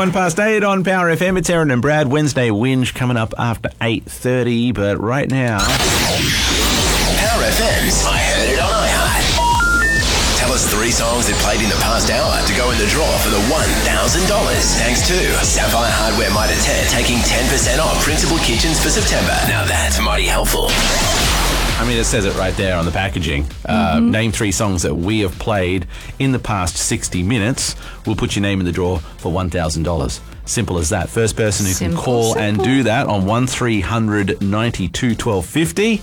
8 on Power FM. It's Aaron and Brad. Wednesday Whinge coming up after 8:30. But right now... Power FM's I Heard It on iHeart. Tell us 3 songs that played in the past hour to go in the draw for the $1,000. Thanks to Sapphire Hardware Mitre 10 taking 10% off Principal Kitchens for September. Now that's mighty helpful. I mean, it says it right there on the packaging. Name 3 songs that we have played in the past 60 minutes. We'll put your name in the draw for $1,000. Simple as that. First person who can call and do that on 1300 92 1250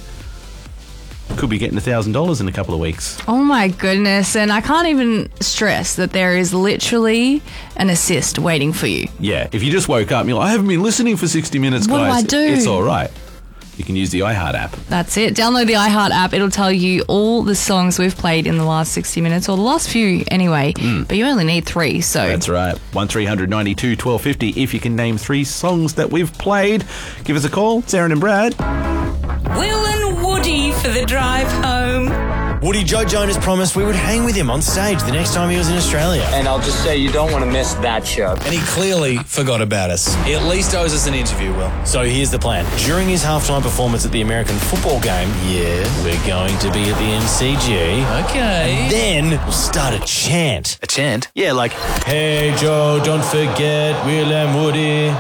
could be getting $1,000 in a couple of weeks. Oh my goodness. And I can't even stress that there is literally an assist waiting for you. Yeah. If you just woke up and you're like, I haven't been listening for 60 minutes, what guys. What do I do? It's all right. You can use the iHeart app. That's it. Download the iHeart app. It'll tell you all the songs we've played in the last 60 minutes, or the last few anyway. But you only need 3, so... That's right. 1300 92 1250. If you can name 3 songs that we've played, give us a call. It's Aaron and Brad. Will and Woody for the drive home. Woody, Joe Jonas promised we would hang with him on stage the next time he was in Australia. And I'll just say you don't want to miss that show. And he clearly forgot about us. He at least owes us an interview, Will. So here's the plan. During his halftime performance at the American football game, we're going to be at the MCG. Okay. Then we'll start a chant. A chant? Yeah, like, hey, Joe, don't forget Will and Woody.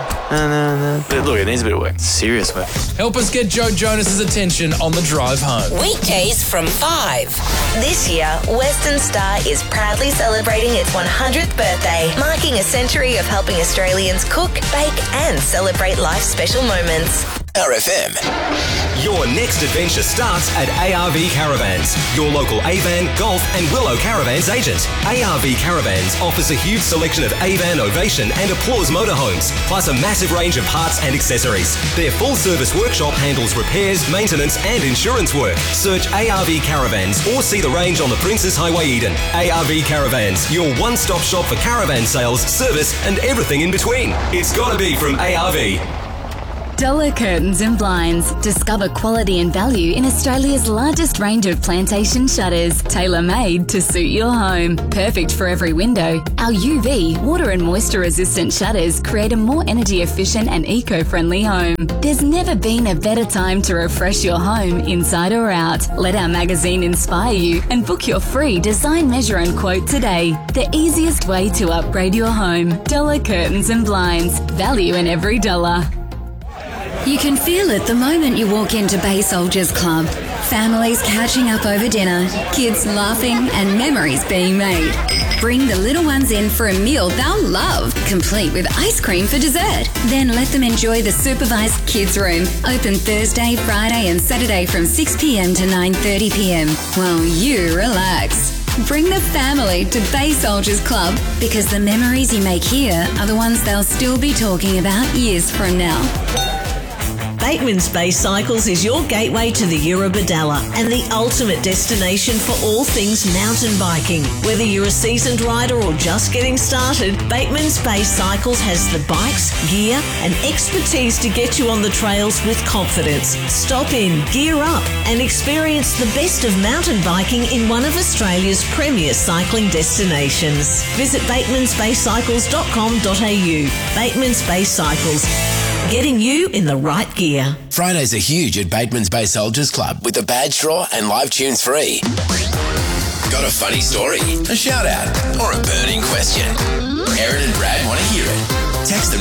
But look, it needs a bit of work. Serious work. Help us get Joe Jonas's attention on the drive home. Weekdays from 5. This year, Western Star is proudly celebrating its 100th birthday, marking a century of helping Australians cook, bake and celebrate life's special moments. RFM. Your next adventure starts at ARV Caravans, your local Avan, Golf and Willow Caravans agent. ARV Caravans offers a huge selection of Avan, Ovation and Applause motorhomes, plus a massive range of parts and accessories. Their full-service workshop handles repairs, maintenance and insurance work. Search ARV Caravans or see the range on the Princes Highway Eden. ARV Caravans, your one-stop shop for caravan sales, service and everything in between. It's gotta be from ARV. Dollar Curtains and Blinds. Discover quality and value in Australia's largest range of plantation shutters, tailor-made to suit your home. Perfect for every window, our UV, water and moisture-resistant shutters create a more energy-efficient and eco-friendly home. There's never been a better time to refresh your home, inside or out. Let our magazine inspire you and book your free design, measure and quote today. The easiest way to upgrade your home. Dollar Curtains and Blinds. Value in every dollar. You can feel it the moment you walk into Bay Soldiers Club. Families catching up over dinner, kids laughing and memories being made. Bring the little ones in for a meal they'll love, complete with ice cream for dessert. Then let them enjoy the supervised kids room, open Thursday, Friday and Saturday from 6 p.m. to 9:30 p.m. while you relax. Bring the family to Bay Soldiers Club, because the memories you make here are the ones they'll still be talking about years from now. Bateman's Bay Cycles is your gateway to the Eurobodalla and the ultimate destination for all things mountain biking. Whether you're a seasoned rider or just getting started, Bateman's Bay Cycles has the bikes, gear and expertise to get you on the trails with confidence. Stop in, gear up and experience the best of mountain biking in one of Australia's premier cycling destinations. Visit batemansbaycycles.com.au. Bateman's Bay Cycles, getting you in the right gear. Fridays are huge at Bateman's Bay Soldiers Club with a badge draw and live tunes free. Got a funny story, a shout out, or a burning question? Aaron and Brad want to hear it. Text them